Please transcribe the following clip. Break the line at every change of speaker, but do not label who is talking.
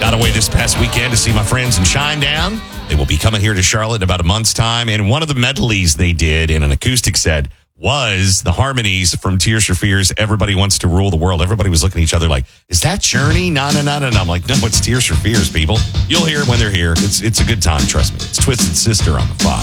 Got away this past weekend to see my friends in Shinedown. They will be coming here to Charlotte in about a month's time. And one of the medleys they did in an acoustic set was the harmonies from Tears for Fears, Everybody Wants to Rule the World. Everybody was looking at each other like, is that Journey? No. And I'm like, no, it's Tears for Fears, people. You'll hear it when they're here. It's a good time, trust me. It's Twisted Sister on the 5.